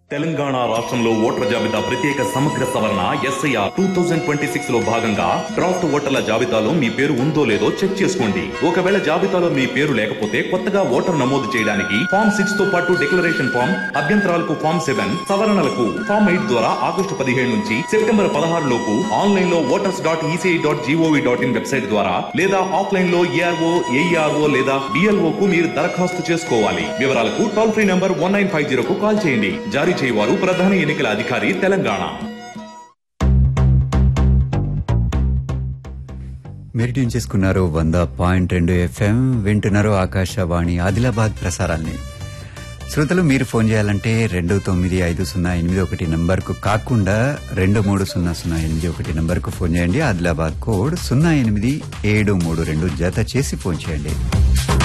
తెలంగాణ రాష్ట్రంలో ఓటర్ల జాబితా ప్రత్యేక సమగ్ర సవరణ SIR 2026 లో భాగంగా డ్రాఫ్ట్ ఓటర్ల జాబితాలో మీ పేరు ఉందో లేదో చెక్ చేసుకోండి. ఒకవేళ జాబితాలో మీ పేరు లేకపోతే కొత్తగా ఓటర్ నమోదు చేయడానికి ఫామ్ 6 తో పాటు డిక్లరేషన్ ఫామ్, అభ్యంతరాలకు ఫామ్ 7, సవరణలకు ఫామ్ 8 ద్వారా ఆగస్టు 15 నుంచి సెప్టెంబర్ 16 లోపు ఆన్లైన్ లో voters.eci.gov.in వెబ్సైట్ ద్వారా లేదా ఆఫ్లైన్ లో ARO, AERO లేదా BLO కు మీరు దరఖాస్తు చేసుకోవాలి. వివరాలకు టోల్ ఫ్రీ నంబర్ 1950 కు కాల్ చేయండి. జారీ చేయవారు ప్రధాన ఎన్నికల అధికారి తెలంగాణ. మీరు ట్యూన్ చేసుకున్నారు 100.2 FM. వింటున్నారు ఆకాశవాణి ఆదిలాబాద్ ప్రసారాల్ని. శ్రోతలు మీరు ఫోన్ చేయాలంటే 295081 నంబర్కు కాకుండా 230081 నంబర్కు ఫోన్ చేయండి. ఆదిలాబాద్ కోడ్ 08732 జత చేసి ఫోన్ చేయండి.